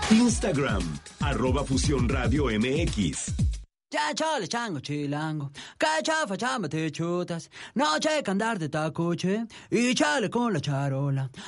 Instagram, @Fusión Radio MX. Ya chale chango chilango, cachafa chama te chutas, no checa andar de tacoche y chale con la charola.